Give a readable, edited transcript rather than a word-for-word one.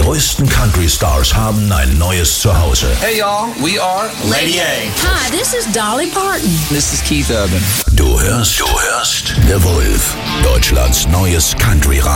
größten Country-Stars haben ein neues Zuhause. Hey y'all, we are Lady A. Hi, this is Dolly Parton. This is Keith Urban. Du hörst The Wolf, Deutschlands neues Country-Radio.